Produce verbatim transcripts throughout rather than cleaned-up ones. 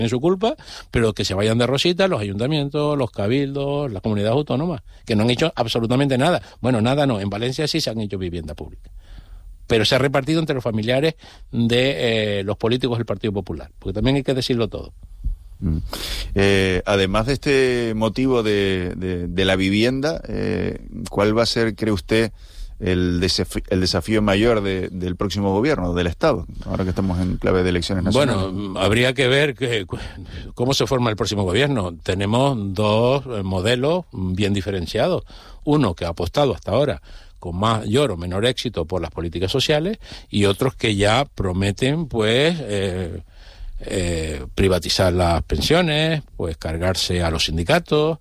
tienen su culpa, pero que se vayan de rosita los ayuntamientos, los cabildos, las comunidades autónomas, que no han hecho absolutamente nada. Bueno, nada no, en Valencia sí se han hecho vivienda pública, pero se ha repartido entre los familiares de eh, los políticos del Partido Popular, porque también hay que decirlo todo. Mm. Eh, además de este motivo de, de, de la vivienda, eh, ¿cuál va a ser, cree usted, el desafío, el desafío mayor de, del próximo gobierno, del Estado, ahora que estamos en clave de elecciones nacionales? Bueno, habría que ver que, cómo se forma el próximo gobierno. Tenemos dos modelos bien diferenciados. Uno que ha apostado hasta ahora con mayor o menor éxito por las políticas sociales, y otros que ya prometen, pues, eh, eh, privatizar las pensiones, pues cargarse a los sindicatos,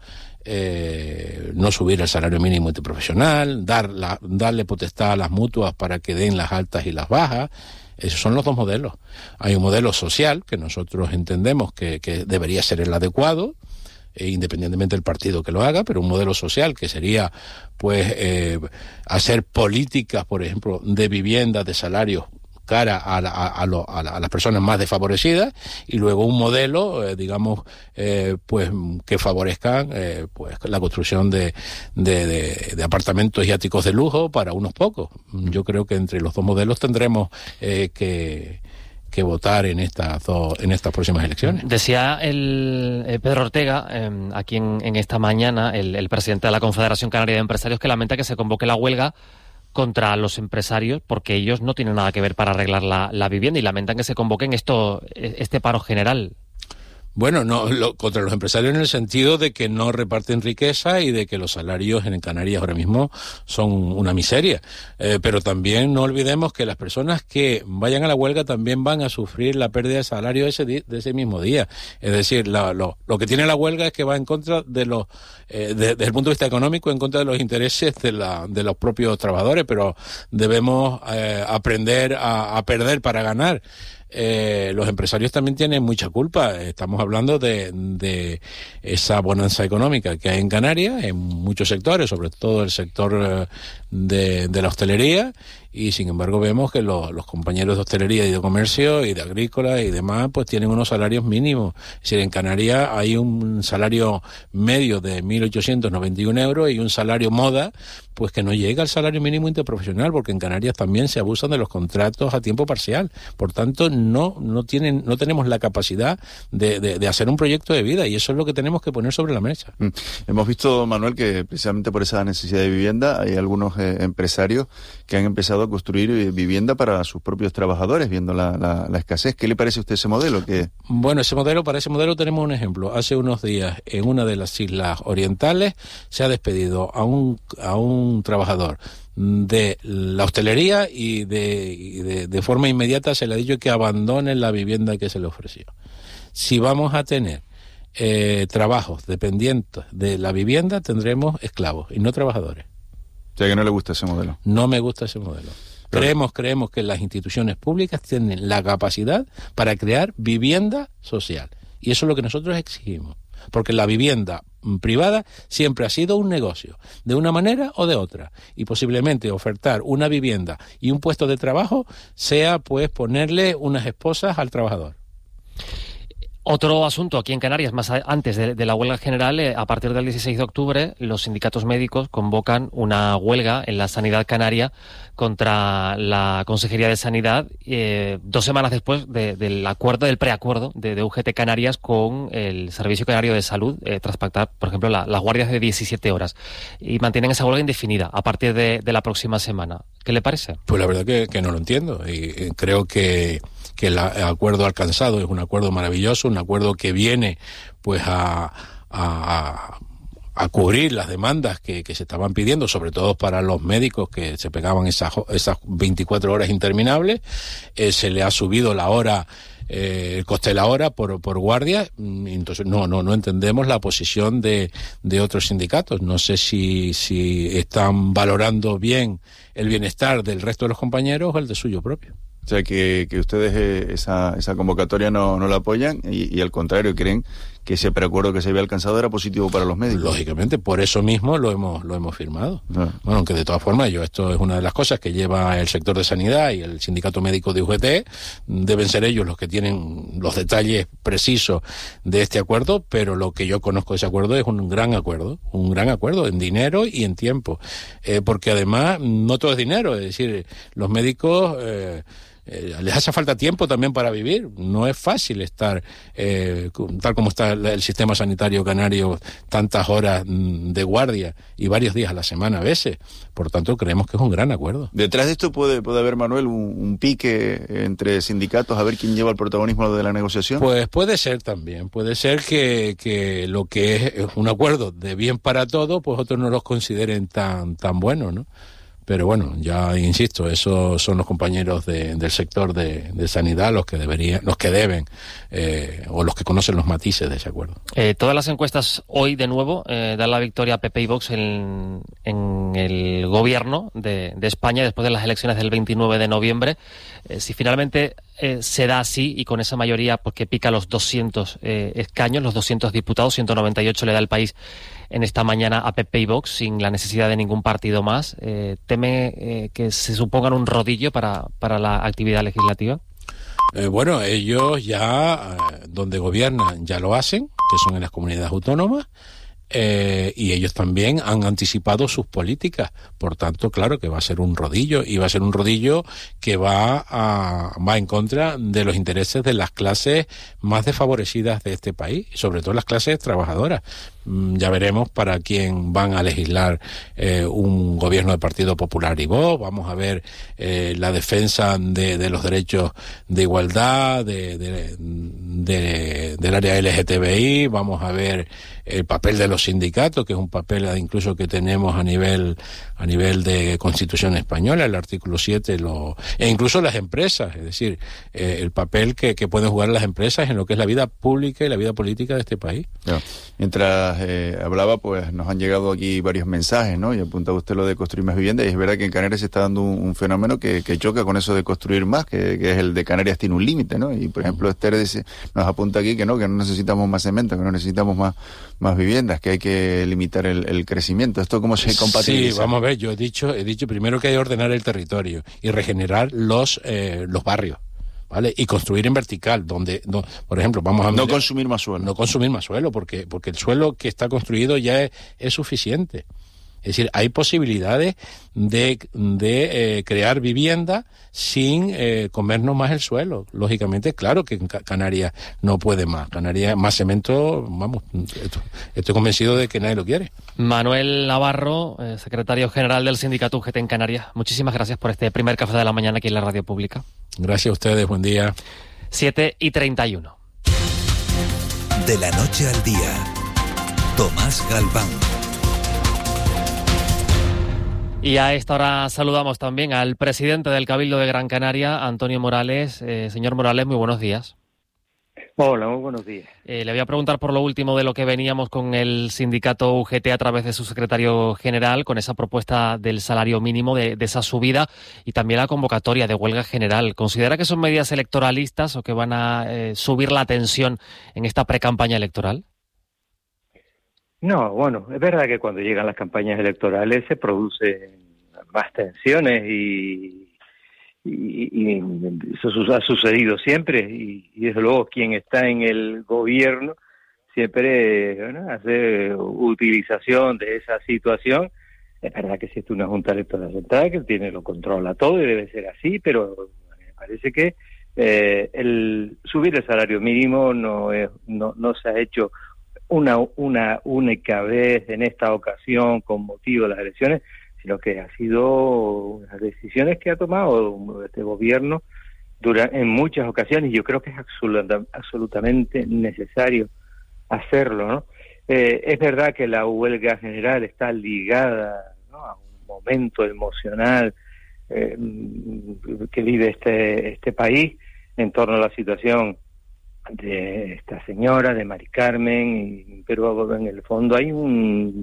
Eh, no subir el salario mínimo interprofesional, dar la, darle potestad a las mutuas para que den las altas y las bajas. Esos son los dos modelos. Hay un modelo social que nosotros entendemos que, que debería ser el adecuado, eh, independientemente del partido que lo haga, pero un modelo social que sería, pues, eh, hacer políticas, por ejemplo, de vivienda, de salarios, cara a, la, a, lo, a, la, a las personas más desfavorecidas, y luego un modelo, eh, digamos, eh, pues que favorezcan eh, pues la construcción de, de, de, de apartamentos y áticos de lujo para unos pocos. Yo creo que entre los dos modelos tendremos eh, que que votar en estas dos, en estas próximas elecciones. Decía el eh, Pedro Ortega, eh, aquí en, en esta mañana, el, el presidente de la Confederación Canaria de Empresarios, que lamenta que se convoque la huelga contra los empresarios, porque ellos no tienen nada que ver para arreglar la, la vivienda, y lamentan que se convoquen esto, este paro general. Bueno, no, lo, contra los empresarios en el sentido de que no reparten riqueza y de que los salarios en Canarias ahora mismo son una miseria. Eh, pero también no olvidemos que las personas que vayan a la huelga también van a sufrir la pérdida de salario ese di- de ese mismo día. Es decir, la, lo, lo que tiene la huelga es que va en contra de los, eh, de, desde el punto de vista económico, en contra de los intereses de, la, de los propios trabajadores, pero debemos eh, aprender a, a perder para ganar. Eh, los empresarios también tienen mucha culpa. Estamos hablando de, de esa bonanza económica que hay en Canarias, en muchos sectores, sobre todo el sector de, de la hostelería, y sin embargo vemos que los, los compañeros de hostelería y de comercio y de agrícola y demás pues tienen unos salarios mínimos. Es decir, en Canarias hay un salario medio de mil ochocientos noventa y un euros y un salario moda pues que no llega al salario mínimo interprofesional, porque en Canarias también se abusan de los contratos a tiempo parcial. Por tanto, no no tienen no tenemos la capacidad de, de, de hacer un proyecto de vida, y eso es lo que tenemos que poner sobre la mesa. Mm. Hemos visto, Manuel, que precisamente por esa necesidad de vivienda hay algunos eh, empresarios que han empezado a construir eh, vivienda para sus propios trabajadores, viendo la, la, la escasez. ¿Qué le parece a usted ese modelo? ¿Qué? Bueno, ese modelo, para ese modelo tenemos un ejemplo. Hace unos días, en una de las islas orientales, se ha despedido a un a un trabajador de la hostelería y de, y de, de forma inmediata se le ha dicho que abandone la vivienda que se le ofreció. Si vamos a tener eh, trabajos dependientes de la vivienda, tendremos esclavos y no trabajadores. O sea, que no le gusta ese modelo. No me gusta ese modelo. Pero... Creemos, creemos que las instituciones públicas tienen la capacidad para crear vivienda social. Y eso es lo que nosotros exigimos. Porque la vivienda privada siempre ha sido un negocio, de una manera o de otra. Y posiblemente ofertar una vivienda y un puesto de trabajo sea, pues, ponerle unas esposas al trabajador. Otro asunto aquí en Canarias, más a, antes de, de la huelga general, eh, a partir del dieciséis de octubre, los sindicatos médicos convocan una huelga en la sanidad canaria contra la Consejería de Sanidad, eh, dos semanas después de, del acuerdo, del preacuerdo de, de U G T Canarias con el Servicio Canario de Salud, eh, tras pactar, por ejemplo, la, las guardias de diecisiete horas. Y mantienen esa huelga indefinida a partir de, de la próxima semana. ¿Qué le parece? Pues la verdad que, que no lo entiendo. Y, y creo que... que el acuerdo alcanzado es un acuerdo maravilloso, un acuerdo que viene pues a, a, a cubrir las demandas que, que se estaban pidiendo, sobre todo para los médicos que se pegaban esas, esas veinticuatro horas interminables. Eh, se le ha subido la hora, eh, el coste de la hora por, por guardia. Entonces no, no, no entendemos la posición de, de otros sindicatos. No sé si, si están valorando bien el bienestar del resto de los compañeros o el de suyo propio. O sea, que, que ustedes eh, esa, esa convocatoria no, no la apoyan y, y al contrario creen que ese preacuerdo que se había alcanzado era positivo para los médicos. Lógicamente, por eso mismo lo hemos lo hemos firmado. No. Bueno, aunque de todas formas, yo esto es una de las cosas que lleva el sector de sanidad y el sindicato médico de U G T. Deben ser ellos los que tienen los detalles precisos de este acuerdo, pero lo que yo conozco de ese acuerdo es un gran acuerdo, un gran acuerdo en dinero y en tiempo. Eh, porque además no todo es dinero, es decir, los médicos... Eh, Eh, les hace falta tiempo también para vivir. No es fácil estar, eh, tal como está el sistema sanitario canario, tantas horas de guardia y varios días a la semana a veces. Por tanto, creemos que es un gran acuerdo. Detrás de esto puede, puede haber, Manuel, un, un pique entre sindicatos a ver quién lleva el protagonismo de la negociación. Pues puede ser también. Puede ser que, que lo que es un acuerdo de bien para todos, pues otros no los consideren tan, tan buenos, ¿no? Pero bueno, ya insisto, esos son los compañeros de, del sector de, de sanidad los que deberían, los que deben, eh, o los que conocen los matices de ese acuerdo. Eh, todas las encuestas hoy, de nuevo, eh, dan la victoria a P P y Vox en, en el gobierno de, de España después de las elecciones del veintinueve de noviembre. Eh, si finalmente eh, se da así y con esa mayoría, porque pica los doscientos eh, escaños, los doscientos diputados, ciento noventa y ocho le da el país en esta mañana a P P y Vox sin la necesidad de ningún partido más. Eh, ¿Teme eh, que se supongan un rodillo para, para la actividad legislativa? Eh, bueno, ellos ya, eh, donde gobiernan, ya lo hacen, que son en las comunidades autónomas, eh, y ellos también han anticipado sus políticas. Por tanto, claro que va a ser un rodillo, y va a ser un rodillo que va a, va en contra de los intereses de las clases más desfavorecidas de este país, y sobre todo las clases trabajadoras. Ya veremos para quién van a legislar eh, un gobierno de Partido Popular y Vox. Vamos a ver eh, la defensa de, de los derechos de igualdad de, de, de, del área L G T B I. Vamos a ver el papel de los sindicatos, que es un papel incluso que tenemos a nivel a nivel de Constitución española, el artículo siete, lo, e incluso las empresas, es decir, eh, el papel que, que pueden jugar las empresas en lo que es la vida pública y la vida política de este país. No. Mientras eh, hablaba, pues nos han llegado aquí varios mensajes, ¿no? Y apuntaba usted lo de construir más viviendas, y es verdad que en Canarias se está dando un, un fenómeno que, que choca con eso de construir más, que, que es el de Canarias tiene un límite, ¿no? Y por ejemplo, Esther dice, nos apunta aquí que no, que no necesitamos más cemento, que no necesitamos más, más viviendas, que hay que limitar el, el crecimiento. ¿Esto cómo se compatibiliza? Sí, vamos a ver, yo he dicho, he dicho primero que hay que ordenar el territorio y regenerar los, eh, los barrios. ¿Vale? Y construir en vertical, donde, no, por ejemplo, vamos a... No consumir más suelo. No consumir más suelo, porque, porque el suelo que está construido ya es, es suficiente. Es decir, hay posibilidades de, de eh, crear vivienda sin eh, comernos más el suelo. Lógicamente, claro que en Canarias no puede más. Canarias, más cemento, vamos, esto, estoy convencido de que nadie lo quiere. Manuel Navarro, eh, secretario general del sindicato U G T en Canarias, muchísimas gracias por este primer café de la mañana aquí en la Radio Pública. Gracias a ustedes, buen día. siete y treinta y uno. De la noche al día, Tomás Galván. Y a esta hora saludamos también al presidente del Cabildo de Gran Canaria, Antonio Morales. Eh, señor Morales, muy buenos días. Hola, muy buenos días. Eh, le voy a preguntar por lo último de lo que veníamos con el sindicato U G T a través de su secretario general, con esa propuesta del salario mínimo, de, de esa subida, y también la convocatoria de huelga general. ¿Considera que son medidas electoralistas o que van a eh, subir la tensión en esta precampaña electoral? No, bueno, es verdad que cuando llegan las campañas electorales se producen más tensiones y, y, y eso ha sucedido siempre y, y desde luego quien está en el gobierno siempre, bueno, hace utilización de esa situación. Es verdad que existe una Junta Electoral Central que tiene, lo controla todo y debe ser así, pero me parece que eh, el subir el salario mínimo no, es, no, no se ha hecho una una única vez en esta ocasión con motivo de las elecciones, sino que ha sido unas decisiones que ha tomado este gobierno durante, en muchas ocasiones, y yo creo que es absoluta, absolutamente necesario hacerlo, ¿no? Eh, es verdad que la huelga general está ligada, ¿no?, a un momento emocional eh, que vive este este país en torno a la situación de esta señora, de Mari Carmen, y, pero en el fondo hay un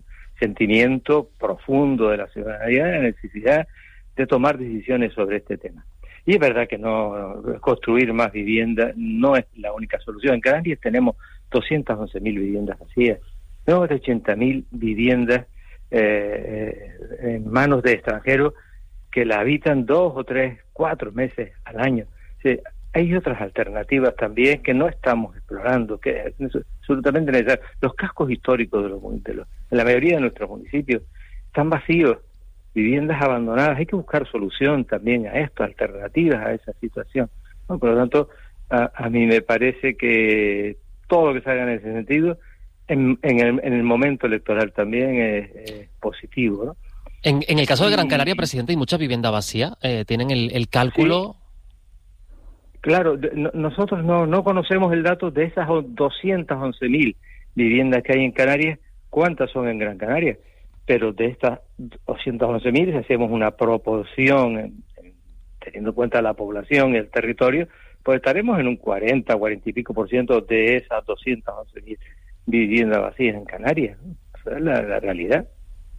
sentimiento profundo de la ciudadanía, de la necesidad de tomar decisiones sobre este tema. Y es verdad que no construir más vivienda no es la única solución. En Canarias tenemos doscientas once mil viviendas vacías, tenemos ochenta mil viviendas eh, en manos de extranjeros que la habitan dos o tres, cuatro meses al año. O sea, hay otras alternativas también que no estamos explorando, que es absolutamente necesario. Los cascos históricos de, los, de, los, de la mayoría de nuestros municipios están vacíos, viviendas abandonadas. Hay que buscar solución también a esto, alternativas a esa situación, ¿no? Por lo tanto, a, a mí me parece que todo lo que salga en ese sentido, en, en, el, en el momento electoral también es, es positivo, ¿no? En, en el caso de Gran Canaria, presidente, hay mucha vivienda vacía. Eh, ¿Tienen el, el cálculo? Sí. Claro, no, nosotros no, no conocemos el dato de esas doscientas once mil viviendas que hay en Canarias, cuántas son en Gran Canaria, pero de estas doscientas once mil, si hacemos una proporción, en, en, teniendo en cuenta la población y el territorio, pues estaremos en un cuarenta, cuarenta y pico por ciento de esas doscientas once mil viviendas vacías en Canarias, ¿no? Esa es la, la realidad.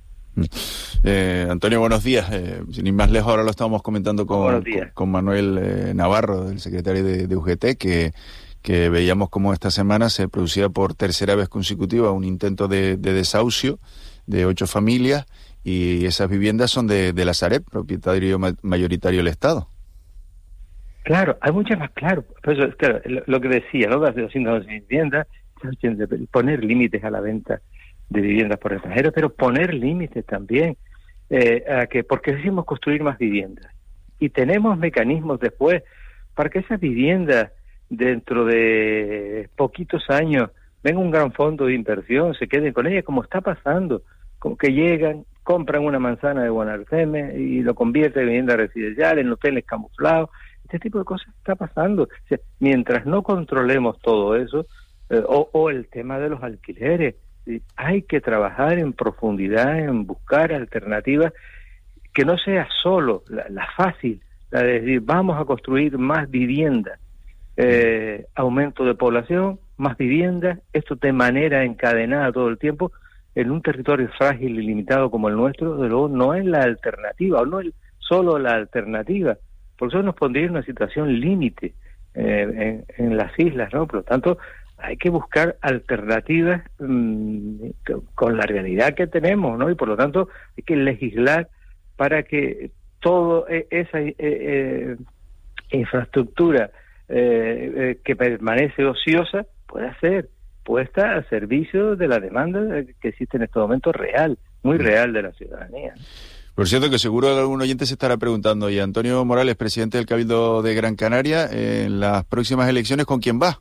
Eh, Antonio, buenos días. Eh, sin ir más lejos, ahora lo estamos comentando con, con, con Manuel eh, Navarro, el secretario de, de U G T, que, que veíamos como esta semana se producía por tercera vez consecutiva un intento de, de desahucio de ocho familias, y esas viviendas son de, de la Sareb, propietario ma- mayoritario del Estado. Claro, hay muchas más, claro. Pues, claro, lo, lo que decía, ¿no? Las doscientas once mil viviendas, poner límites a la venta de viviendas por extranjeros, pero poner límites también, eh, a que porque decimos construir más viviendas. Y tenemos mecanismos después para que esas viviendas, dentro de poquitos años, venga un gran fondo de inversión, se queden con ellas, como está pasando, como que llegan, compran una manzana de Guanarteme y lo convierten en vivienda residencial, en hoteles camuflados. Este tipo de cosas está pasando. O sea, mientras no controlemos todo eso, eh, o, o el tema de los alquileres, hay que trabajar en profundidad, en buscar alternativas que no sea solo la, la fácil, la de decir vamos a construir más viviendas, eh, aumento de población, más viviendas, esto de manera encadenada todo el tiempo, en un territorio frágil y limitado como el nuestro, de luego no es la alternativa, o no es solo la alternativa, por eso nos pondría en una situación límite eh, en, en las islas, ¿no? Por lo tanto, hay que buscar alternativas mmm, con la realidad que tenemos, ¿no? Y por lo tanto hay que legislar para que toda esa eh, eh, infraestructura eh, eh, que permanece ociosa pueda ser puesta al servicio de la demanda que existe en este momento real, muy real de la ciudadanía. Por cierto, que seguro algún oyente se estará preguntando, y Antonio Morales, presidente del Cabildo de Gran Canaria, eh, en las próximas elecciones, ¿con quién va?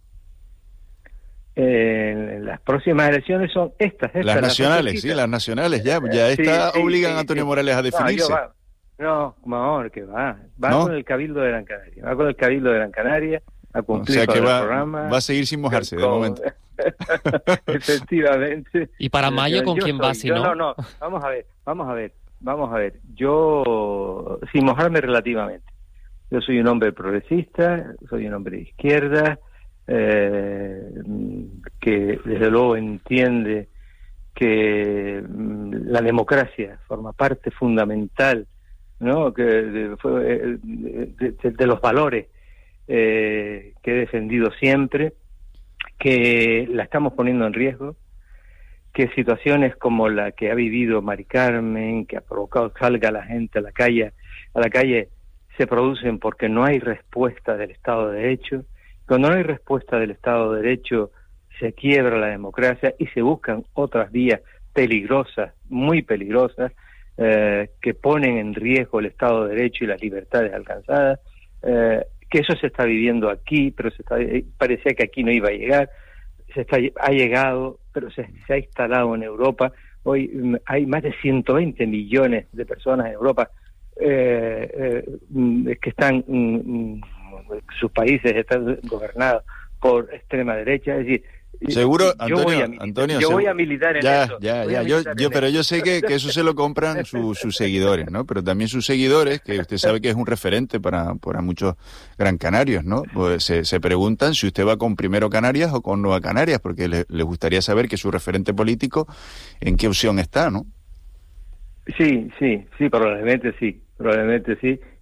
Eh, las próximas elecciones son estas, estas las nacionales, las sí, las nacionales, ya, ya esta sí, obligan sí, a Antonio sí. Morales a definirse. No, va, no, no, que va, va ¿No? con el Cabildo de Gran Canaria, va con el Cabildo de Gran Canaria a cumplir o sea que con va, el programa. va a seguir sin mojarse, con, de momento. Efectivamente. ¿Y para mayo con yo quién soy, va si yo, no? No, no, vamos a ver, vamos a ver, vamos a ver. Yo, sin mojarme relativamente, yo soy un hombre progresista, soy un hombre de izquierda, eh, que desde luego entiende que mm, la democracia forma parte fundamental, ¿no? Que de, fue, de, de, de los valores eh, que he defendido siempre, que la estamos poniendo en riesgo, que situaciones como la que ha vivido Mari Carmen, que ha provocado que salga la gente a la calle, a la calle, se producen porque no hay respuesta del Estado de Derecho. Cuando no hay respuesta del Estado de Derecho, se quiebra la democracia y se buscan otras vías peligrosas, muy peligrosas, eh, que ponen en riesgo el Estado de Derecho y las libertades alcanzadas, eh, que eso se está viviendo aquí, pero se está, parecía que aquí no iba a llegar, se está, ha llegado, pero se, se ha instalado en Europa. Hoy um, hay más de ciento veinte millones de personas en Europa eh, eh, que están... Um, sus países están gobernados por extrema derecha, es decir, seguro, yo Antonio, voy a militar, Antonio, yo seguro, voy a militar en ya, eso. Ya, ya, yo, yo, pero yo sé que, que eso se lo compran su, sus seguidores, ¿no? Pero también sus seguidores, que usted sabe que es un referente para, para muchos gran canarios, ¿no? Pues se, se preguntan si usted va con Primero Canarias o con Nueva Canarias, porque les, les gustaría saber que su referente político, en qué opción está, ¿no? Sí, sí, sí, probablemente sí, probablemente sí.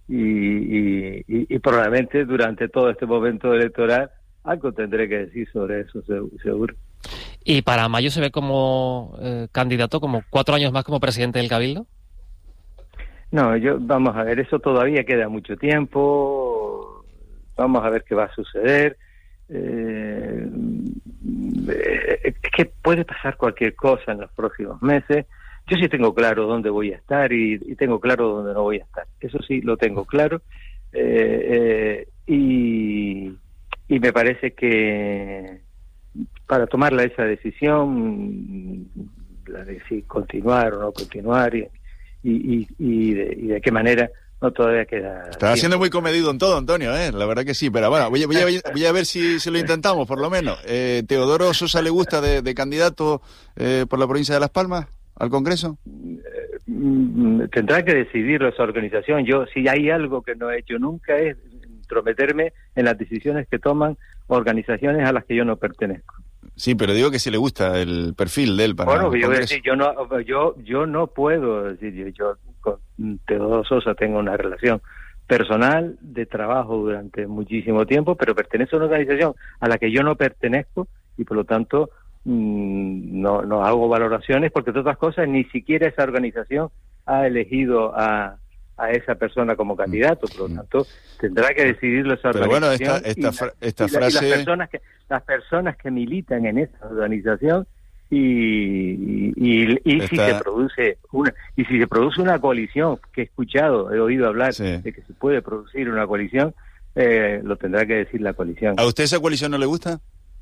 y, y, y, y probablemente durante todo este momento electoral algo tendré que decir sobre eso, seguro. ¿Y para mayo se ve como eh, candidato, como cuatro años más como presidente del Cabildo? No, yo vamos a ver, eso todavía queda mucho tiempo, vamos a ver qué va a suceder. Eh, es que puede pasar cualquier cosa en los próximos meses. Yo sí tengo claro dónde voy a estar y, y tengo claro dónde no voy a estar. Eso sí lo tengo claro. Eh, eh, y, y me parece que para tomar esa decisión, la de si continuar o no continuar y, y, y, de, y de qué manera, no todavía queda. Estás siendo muy comedido en todo, Antonio, ¿eh? La verdad que sí, pero bueno, voy a, voy a, voy a ver si, si lo intentamos, por lo menos. Eh, ¿Teodoro Sosa le gusta de, de candidato eh, por la provincia de Las Palmas al Congreso? Eh, tendrá que decidirlo esa organización. Yo, si hay algo que no he hecho nunca, es intrometerme en las decisiones que toman organizaciones a las que yo no pertenezco. Sí, pero digo que si le gusta el perfil de él para bueno, el yo, Congreso. Decir, yo no, yo, yo no puedo decir, yo, yo con Teodoro Sosa tengo una relación personal de trabajo durante muchísimo tiempo, pero pertenece a una organización a la que yo no pertenezco y por lo tanto mmm, no, no hago valoraciones porque de otras cosas ni siquiera esa organización ha elegido a a esa persona como candidato, por lo tanto tendrá que decidirlo esa Pero organización. Bueno, esta, esta, fra esta y la, frase... y las personas que las personas que militan en esa organización y, y, y, y esta... si se produce una y si se produce una coalición, que he escuchado, he oído hablar sí. de que se puede producir una coalición, eh, lo tendrá que decir la coalición. ¿A usted esa coalición no le gusta?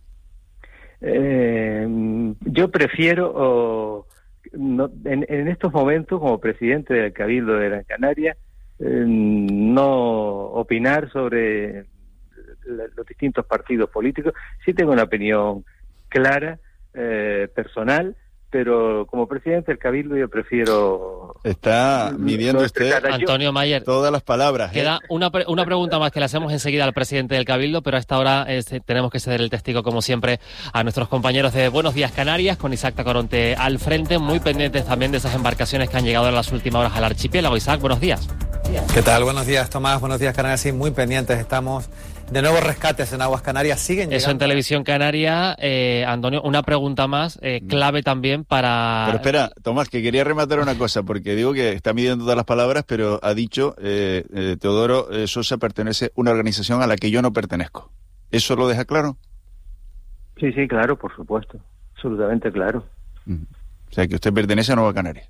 Eh, yo prefiero o, No, en, en estos momentos, como presidente del Cabildo de Gran Canaria, eh, no opinar sobre la, los distintos partidos políticos. Sí tengo una opinión clara, eh, personal, pero como presidente del Cabildo yo prefiero... Está midiendo no usted, Antonio Mayer, todas las palabras. ¿eh? Queda una, pre una pregunta más que le hacemos enseguida al presidente del Cabildo, pero a esta hora eh, tenemos que ceder el testigo, como siempre, a nuestros compañeros de Buenos Días Canarias, con Isaac Tacoronte al frente, muy pendientes también de esas embarcaciones que han llegado en las últimas horas al archipiélago. Isaac, buenos días. ¿Qué tal? Buenos días, Tomás. Buenos días, Canarias. Sí, muy pendientes estamos de nuevos rescates en aguas canarias. Siguen llegando. Eso en Televisión Canaria. Eh, Antonio, una pregunta más, eh, clave también para... Pero espera, Tomás, que quería rematar una cosa, porque digo que está midiendo todas las palabras, pero ha dicho eh, eh, Teodoro eh, Sosa pertenece a una organización a la que yo no pertenezco. ¿Eso lo deja claro? Sí, sí, claro, por supuesto. Absolutamente claro. Mm. O sea, que usted pertenece a Nueva Canaria.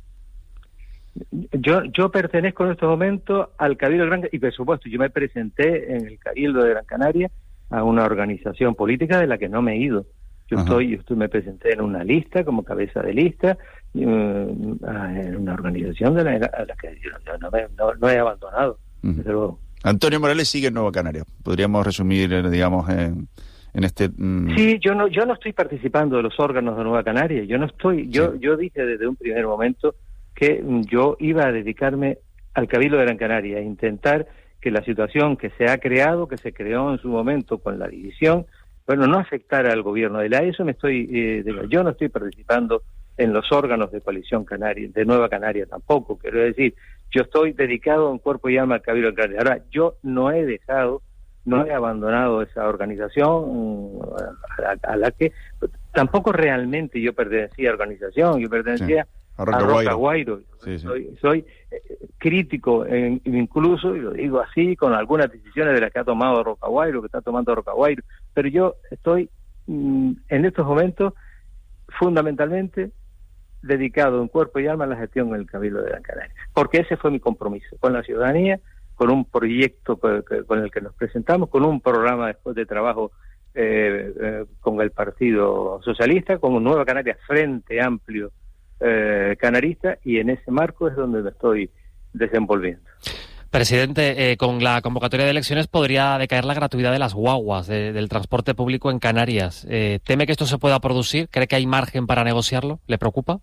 Yo yo pertenezco en estos momentos al Cabildo de Gran Canaria y por supuesto yo me presenté en el Cabildo de Gran Canaria a una organización política de la que no me he ido. Yo Ajá. estoy, yo estoy, me presenté en una lista como cabeza de lista uh, en una organización de la, a la que yo no, no, no, no he abandonado. Uh -huh. Desde luego. Antonio Morales sigue en Nueva Canaria. Podríamos resumir, digamos, en, en este. Mm... Sí, yo no yo no estoy participando de los órganos de Nueva Canaria. Yo no estoy. Yo sí. yo dije desde un primer momento que yo iba a dedicarme al Cabildo de Gran Canaria, a intentar que la situación que se ha creado, que se creó en su momento con la división, bueno, no afectara al gobierno de la eso me estoy, eh, de, yo no estoy participando en los órganos de Coalición Canaria, de Nueva Canaria tampoco, quiero decir, yo estoy dedicado en cuerpo y alma al Cabildo de Gran Canaria. Ahora, yo no he dejado, no he abandonado esa organización a la, a la que tampoco realmente yo pertenecía a la organización, yo pertenecía... Sí. A Roca Guairo. Sí, sí. Soy, soy eh, crítico en, incluso, y lo digo así, con algunas decisiones de las que ha tomado Roca Guairo, que está tomando Roca Guairo, pero yo estoy mm, en estos momentos fundamentalmente dedicado en cuerpo y alma a la gestión en el Cabildo de Gran Canaria, porque ese fue mi compromiso con la ciudadanía, con un proyecto con, con el que nos presentamos, con un programa después de trabajo eh, eh, con el Partido Socialista, con un Nueva Canaria Frente Amplio Eh, canarista, y en ese marco es donde me estoy desenvolviendo. Presidente, eh, con la convocatoria de elecciones podría decaer la gratuidad de las guaguas, de, del transporte público en Canarias. Eh, ¿Teme que esto se pueda producir? ¿Cree que hay margen para negociarlo? ¿Le preocupa?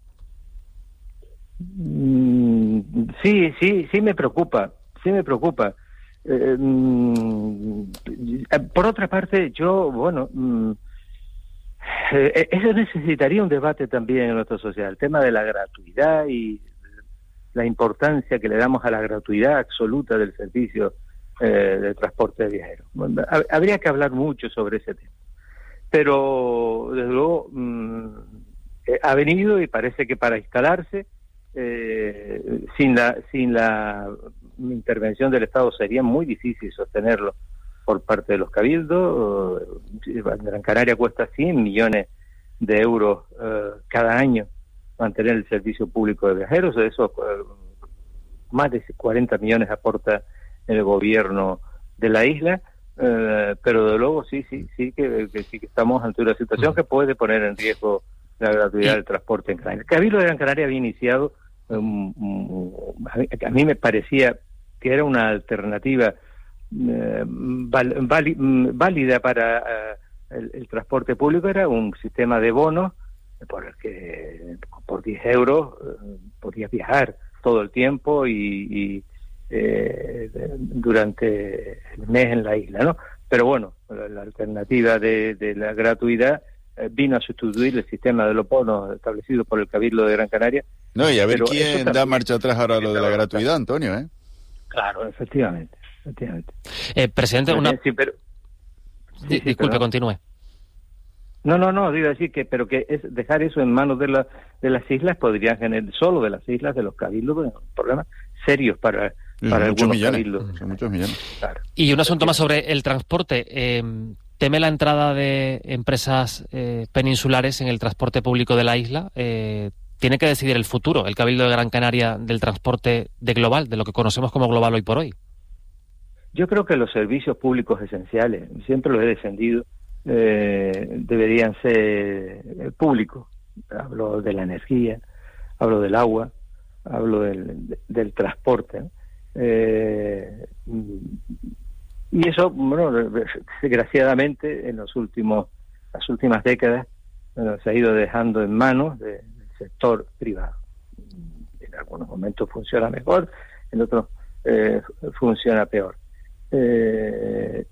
Mm, sí, sí, sí me preocupa, sí me preocupa. Eh, mm, por otra parte, yo, bueno... Mm, Eh, eso necesitaría un debate también en nuestra sociedad, el tema de la gratuidad y la importancia que le damos a la gratuidad absoluta del servicio eh, de transporte de viajeros. Bueno, habría que hablar mucho sobre ese tema. Pero, desde luego, mmm, eh, ha venido y parece que para instalarse, eh, sin la sin la intervención del Estado sería muy difícil sostenerlo por parte de los cabildos. Gran Canaria cuesta cien millones de euros eh, cada año mantener el servicio público de viajeros. De eso, eh, más de cuarenta millones aporta el gobierno de la isla. Eh, pero de luego sí, sí, sí que, que sí que estamos ante una situación que puede poner en riesgo la gratuidad del transporte en Canarias. El Cabildo de Gran Canaria había iniciado, um, um, a, a mí me parecía que era una alternativa eh, val, val, válida para uh, el, el transporte público. Era un sistema de bonos por el que por diez euros uh, podías viajar todo el tiempo y, y Eh, durante el mes en la isla, ¿no? Pero bueno, la, la alternativa de, de la gratuidad eh, vino a sustituir el sistema de los bonos establecido por el Cabildo de Gran Canaria. No, y a ver Pero quién da marcha atrás ahora a lo de la gratuidad, Antonio, ¿eh? Claro, efectivamente, efectivamente. Eh, presidente, una... Sí, pero... sí, sí, disculpe, perdón. continúe. No, no, no, digo decir que, pero que es dejar eso en manos de, la, de las islas podrían generar, solo de las islas, de los cabildos, bueno, problemas serios para... para muchos algunos millones, cabildos. son muchos millones. Claro. Y un asunto más sobre el transporte. Eh, ¿Teme la entrada de empresas eh, peninsulares en el transporte público de la isla? Eh, ¿Tiene que decidir el futuro, el Cabildo de Gran Canaria, del transporte de global, de lo que conocemos como global hoy por hoy? Yo creo que los servicios públicos esenciales, siempre los he defendido, eh, deberían ser públicos. Hablo de la energía, hablo del agua, hablo del, del transporte, ¿no? Eh, y eso, bueno, desgraciadamente en los últimos las últimas décadas, bueno, se ha ido dejando en manos de, del sector privado. En algunos momentos funciona mejor, en otros eh, funciona peor. Eh,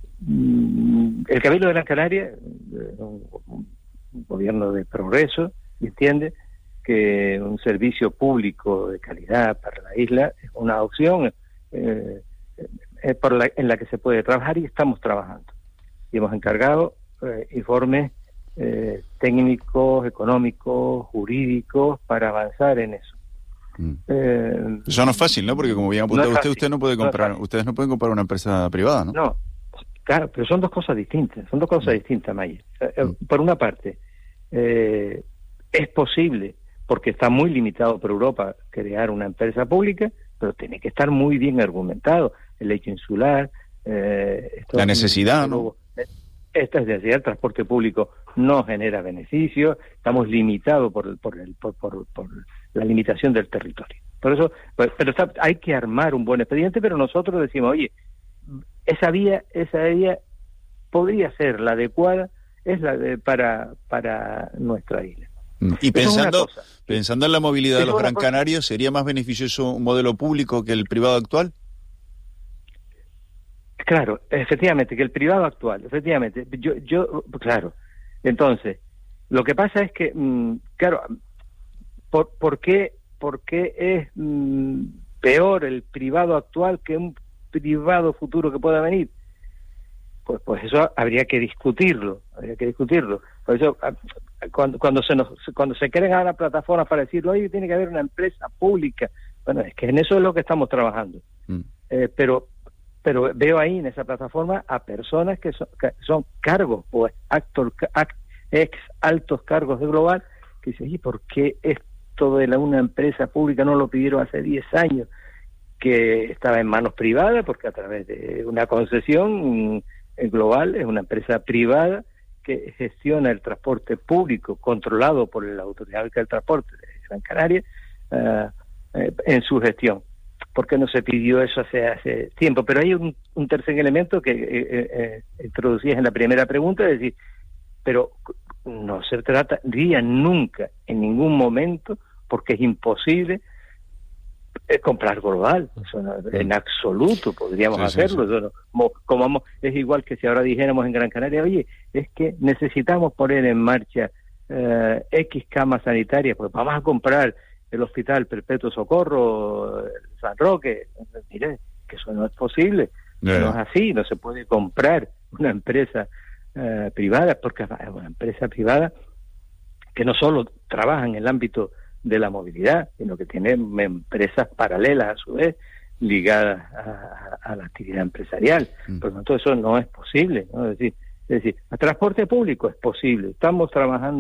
el Cabildo de Gran Canaria, un, un gobierno de progreso, entiende que un servicio público de calidad para la isla es una opción eh, eh, por la, en la que se puede trabajar, y estamos trabajando. Y hemos encargado eh, informes eh, técnicos, económicos, jurídicos para avanzar en eso. Mm. Eh, Eso no es fácil, ¿no? Porque como bien apuntado no es usted, fácil, usted no puede comprar, no es ustedes no pueden comprar una empresa privada, ¿no? No, claro, pero son dos cosas distintas, son dos cosas Mm. distintas, Mayer. Eh, Mm. Por una parte, eh, es posible, porque está muy limitado por Europa, crear una empresa pública, pero tiene que estar muy bien argumentado. El hecho insular, eh, esto, La necesidad, ¿no? Esta necesidad, el transporte público no genera beneficios, estamos limitados por, por, el, por, por, por la limitación del territorio. Por eso, pues, pero está, hay que armar un buen expediente, pero nosotros decimos, oye, esa vía, esa vía podría ser la adecuada, es la de, para, para nuestra isla. Y pensando, cosa, sí. pensando en la movilidad Eso de los es una gran cosa. canarios, ¿sería más beneficioso un modelo público que el privado actual? Claro, efectivamente, que el privado actual, efectivamente, yo, yo, claro. Entonces, lo que pasa es que, mmm, claro, ¿por, por qué, por qué es mmm, peor el privado actual que un privado futuro que pueda venir? Pues, pues eso habría que discutirlo, habría que discutirlo. Por eso, cuando, cuando se nos, cuando se crean ahora plataformas para decir, oye, tiene que haber una empresa pública, bueno, es que en eso es lo que estamos trabajando. Mm. Eh, pero pero veo ahí en esa plataforma a personas que son, que son cargos o actor, act, ex altos cargos de Global que dicen, ¿y por qué esto de la, una empresa pública no lo pidieron hace diez años? Que estaba en manos privadas, porque a través de una concesión, Global es una empresa privada que gestiona el transporte público controlado por la Autoridad del Transporte de Gran Canaria uh, eh, en su gestión. ¿Por qué no se pidió eso hace, hace tiempo? Pero hay un, un tercer elemento que eh, eh, introducías en la primera pregunta, es decir, pero no se trataría nunca, en ningún momento, porque es imposible eh, comprar Global. Eso no, en absoluto podríamos sí, hacerlo. Sí, sí. No, como, como, es igual que si ahora dijéramos en Gran Canaria, oye, es que necesitamos poner en marcha eh, X camas sanitarias, pues vamos a comprar el Hospital Perpetuo Socorro, San Roque. Mire, que eso no es posible, yeah. no es así, no se puede comprar una empresa uh, privada, porque es una empresa privada que no solo trabaja en el ámbito de la movilidad, sino que tiene empresas paralelas a su vez, ligadas a, a, a la actividad empresarial. Mm. Por lo tanto, eso no es posible, ¿no? Es decir, es decir, el transporte público es posible. Estamos trabajando